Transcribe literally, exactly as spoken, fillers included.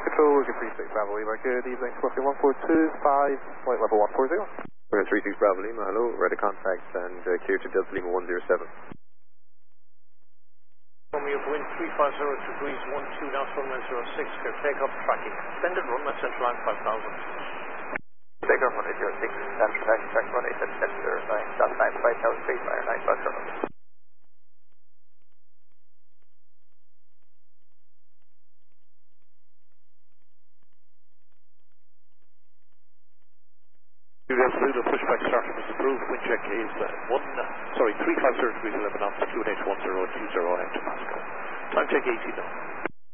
Control, looking three six Bravo Lima, good evening, Scorpion one four two five, flight level one four zero. We're three six Bravo Lima, hello, ready contacts and uh, clear to Delta Lima one zero seven. Romeo wind three five zero degrees one two knots, runway zero six, clear takeoff, tracking. Extended runway central line five thousand. Takeoff runway zero six, central line, track runway center nine, dot nine five thousand, three fire nine five seven. Two Zulu, pushback starter is approved. Wind check is uh, one, uh, sorry, three five zero degrees eleven knots, Q N H one zero two zero M to Pascal. Time check eighty now.